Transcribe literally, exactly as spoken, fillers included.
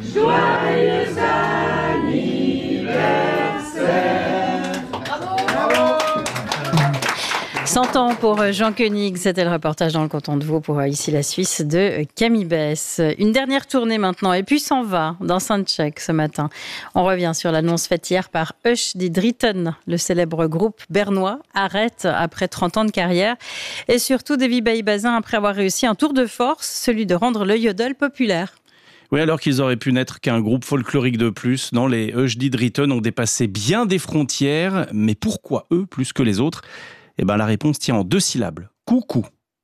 Joyeux anniversaire. cent ans pour Jean Koenig, c'était le reportage dans le canton de Vaud pour Ici la Suisse de Camille Bess. Une dernière tournée maintenant et puis s'en va dans Saint-Tchèque ce matin. On revient sur l'annonce faite hier par Hush die Dritten, le célèbre groupe bernois, arrête après trente ans de carrière. Et surtout Davy Bailly-Bazin après avoir réussi un tour de force, celui de rendre le yodel populaire. Oui, alors qu'ils auraient pu n'être qu'un groupe folklorique de plus. Non, les Hush die Dritten ont dépassé bien des frontières. Mais pourquoi eux plus que les autres ? Eh ben, la réponse tient en deux syllabes. Coucou.